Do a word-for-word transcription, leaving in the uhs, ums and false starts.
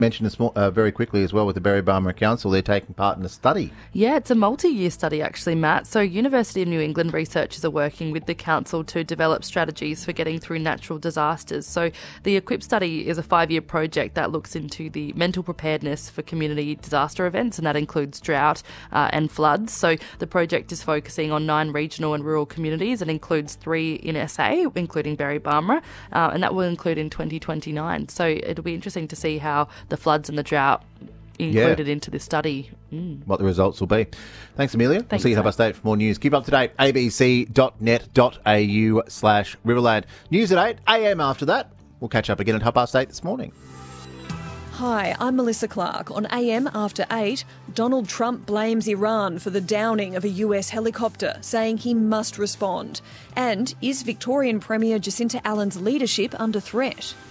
mention this more, uh, very quickly as well with the Berry Barmera Council. They're taking part in a study. Yeah, it's a multi-year study actually, Matt. So University of New England researchers are working with the council to develop strategies for getting through natural disasters. So the EQUIP study is a five-year project that looks into the mental preparedness for community disaster events, and that includes drought uh, and floods. So the project is focusing on nine regional and rural communities and includes three in S A, including Berry Barmera, uh, and that will include in twenty twenty-nine. So it'll be interesting to see how the floods and the drought included yeah. into this study. Mm. What the results will be. Thanks, Amelia. Thanks, we'll see you at Half Past Eight for more news. Keep up to date. abc.net.au slash Riverland. News at eight. A M after that. We'll catch up again at Half Past Eight this morning. Hi, I'm Melissa Clark. On A M After eight, Donald Trump blames Iran for the downing of a U S helicopter, saying he must respond. And is Victorian Premier Jacinta Allen's leadership under threat?